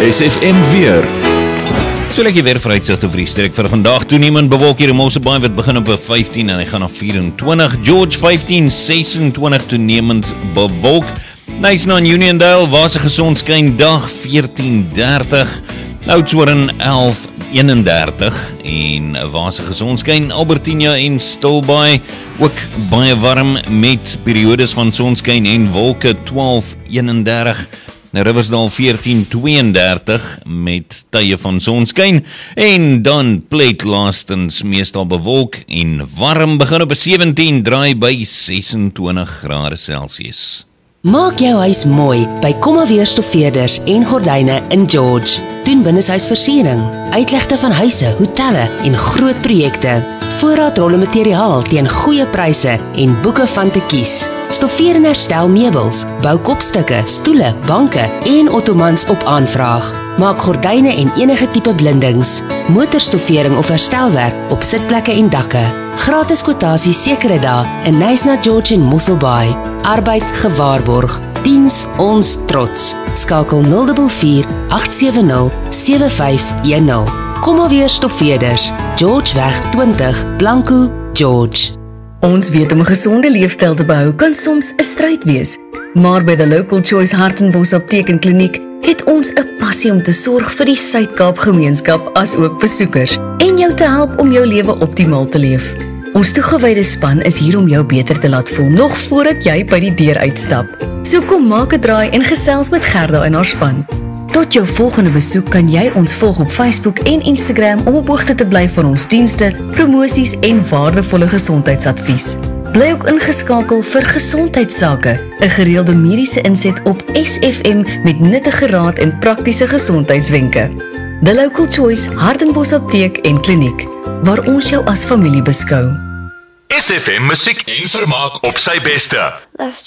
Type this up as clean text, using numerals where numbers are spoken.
SFM weer. So lekker weer vooruitsigte vir die streek vir vandag. Toenemend bewolk hier in Mosselbaai wat begin op 15 en hy gaan na 24. George 15, 26 toenemend bewolk. Knysna in Uniondale, waar se gesondskyn dag 14:30. Oudtshoorn 11:31 en waar se gesondskyn Albertina en Stilbaai ook baie warm met periodes van sonskyn en wolke 12:31. Riversdale 14:32 met tye van sonskyn en dan Plate laastens meestal bewolk en warm begin op 17 draai by 26 grade Celsius. Maak jou huis mooi by Kommaweer Stoffeerders en Gordyne in George. Doen binneshuisversiering, uitlegte van huise, hotelle en groot projekte. Voorraad rolle materiaal teen goeie pryse en boeke van te kies. Stoffeer en herstel meubels, bou kopstukke, stoele, banke en ottomans op aanvraag. Maak gordyne en enige tipe blindings, motorstoffering of herstelwerk op sitplekke en dakke. Gratis kwotasie sekere dae in Knysna, George en Mosselbaai. Arbeid gewaarborg. Diens ons trots. Skakel 044 870 7510. Kommaweer Stoffeerders, Georgeweg 20, Blanco, George. Ons weet om 'n gesonde leefstyl te behou kan soms 'n stryd wees, maar by The Local Choice Hartenbos Apteek en Kliniek het ons 'n passie om te sorg vir die Suid-Kaap gemeenskap as ook besoekers en jou te help om jou lewe optimaal te leef. Ons toegewyde span is hier om jou beter te laat voel nog voordat jy by die deur uitstap. So kom maak 'n draai en gesels met Gerda en haar span. Tot jou volgende besoek kan jy ons volg op Facebook en Instagram om op hoogte te bly van ons dienste, promosies en waardevolle gesondheidsadvies. Bly ook ingeskakel vir gesondheidsake, 'n gereelde mediese inset op SFM met nuttige raad en praktiese gesondheidswenke. The Local Choice Hartenbos Apteek en Kliniek, waar ons jou as familie beskou. SFM musiek en vermaak op sy beste.